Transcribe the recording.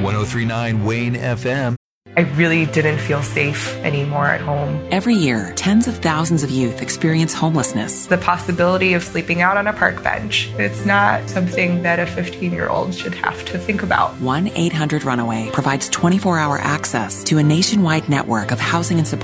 1039 Wayne FM. I really didn't feel safe anymore at home. Every year, tens of thousands of youth experience homelessness. The possibility of sleeping out on a park bench, it's not something that a 15-year-old should have to think about. 1-800-RUNAWAY provides 24-hour access to a nationwide network of housing and support